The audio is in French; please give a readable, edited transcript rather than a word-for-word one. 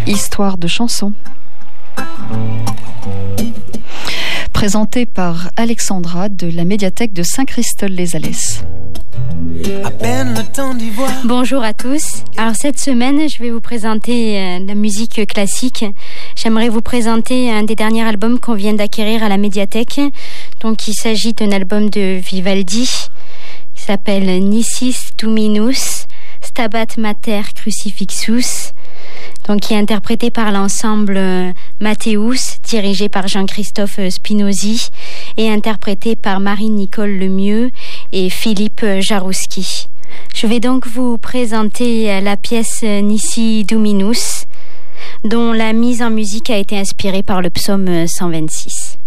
Histoire de chansons. Présenté par Alexandra de la médiathèque de Saint-Christol-les-Alès. Bonjour à tous. Alors cette semaine, je vais vous présenter la musique classique. J'aimerais vous présenter un des derniers albums qu'on vient d'acquérir à la médiathèque. Donc il s'agit d'un album de Vivaldi qui s'appelle Nicis Dominus Stabat Mater Crucifixus. Donc qui est interprété par l'ensemble Matthäus, dirigé par Jean-Christophe Spinozzi et interprété par Marie-Nicole Lemieux et Philippe Jarouski. Je vais donc vous présenter la pièce Nici Dominus, dont la mise en musique a été inspirée par le psaume 126.